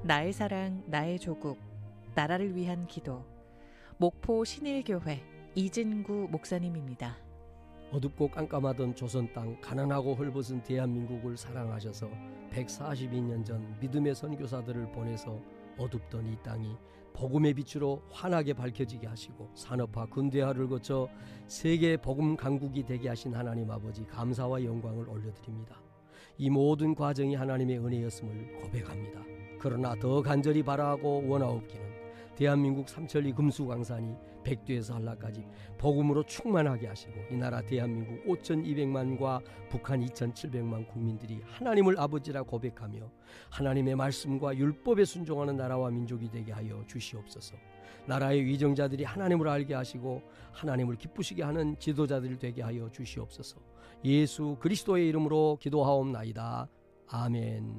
나의 사랑, 나의 조국, 나라를 위한 기도. 목포 신일교회 이진구 목사님입니다. 어둡고 깜깜하던 조선 땅, 가난하고 헐벗은 대한민국을 사랑하셔서 142년 전 믿음의 선교사들을 보내서 어둡던 이 땅이 복음의 빛으로 환하게 밝혀지게 하시고 산업화, 근대화를 거쳐 세계 복음 강국이 되게 하신 하나님 아버지 감사와 영광을 올려드립니다. 이 모든 과정이 하나님의 은혜였음을 고백합니다. 그러나 더 간절히 바라고 원하옵기는 대한민국 삼천리 금수강산이 백두에서 한라까지 복음으로 충만하게 하시고 이 나라 대한민국 5,200만과 북한 2,700만 국민들이 하나님을 아버지라 고백하며 하나님의 말씀과 율법에 순종하는 나라와 민족이 되게 하여 주시옵소서. 나라의 위정자들이 하나님을 알게 하시고 하나님을 기쁘시게 하는 지도자들이 되게 하여 주시옵소서. 예수 그리스도의 이름으로 기도하옵나이다. 아멘.